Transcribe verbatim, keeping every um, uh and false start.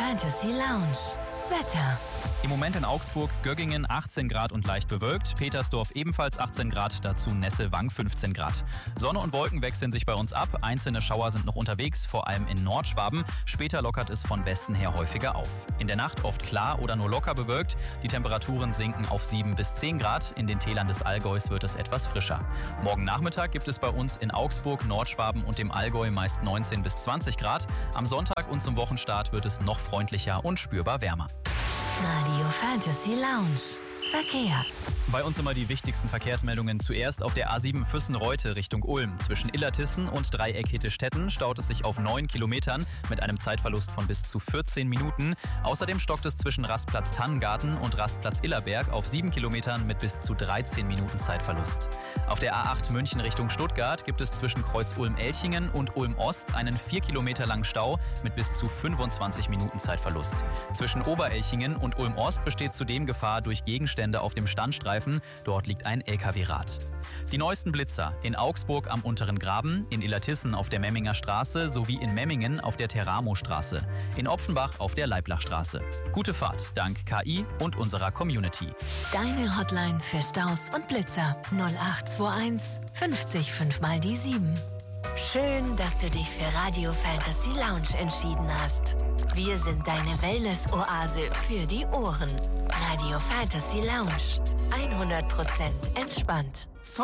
Fantasy Lounge. Wetter. Im Moment in Augsburg, Göggingen achtzehn Grad und leicht bewölkt, Petersdorf ebenfalls achtzehn Grad, dazu Nessewang fünfzehn Grad. Sonne und Wolken wechseln sich bei uns ab, einzelne Schauer sind noch unterwegs, vor allem in Nordschwaben. Später lockert es von Westen her häufiger auf. In der Nacht oft klar oder nur locker bewölkt, die Temperaturen sinken auf sieben bis zehn Grad, in den Tälern des Allgäus wird es etwas frischer. Morgen Nachmittag gibt es bei uns in Augsburg, Nordschwaben und dem Allgäu meist neunzehn bis zwanzig Grad. Am Sonntag und zum Wochenstart wird es noch freundlicher und spürbar wärmer. Radio Fantasy Lounge. Verkehr. Bei uns immer die wichtigsten Verkehrsmeldungen. Zuerst auf der A sieben Füssen-Reute Richtung Ulm. Zwischen Illertissen und Dreieck Hittestätten staut es sich auf neun Kilometern mit einem Zeitverlust von bis zu vierzehn Minuten. Außerdem stockt es zwischen Rastplatz Tannengarten und Rastplatz Illerberg auf sieben Kilometern mit bis zu dreizehn Minuten Zeitverlust. Auf der A acht München Richtung Stuttgart gibt es zwischen Kreuz Ulm-Elchingen und Ulm-Ost einen vier Kilometer langen Stau mit bis zu fünfundzwanzig Minuten Zeitverlust. Zwischen Oberelchingen und Ulm-Ost besteht zudem Gefahr durch Gegenstände auf dem Standstreifen. Dort liegt ein L K W-Rad. Die neuesten Blitzer in Augsburg am Unteren Graben, in Illertissen auf der Memminger Straße sowie in Memmingen auf der Teramo-Straße, in Opfenbach auf der Leiblachstraße. Gute Fahrt dank K I und unserer Community. Deine Hotline für Staus und Blitzer null acht zwei eins fünfzig fünf mal die sieben. Schön, dass du dich für Radio Fantasy Lounge entschieden hast. Wir sind deine Wellness-Oase für die Ohren. Radio Fantasy Lounge. hundert Prozent entspannt.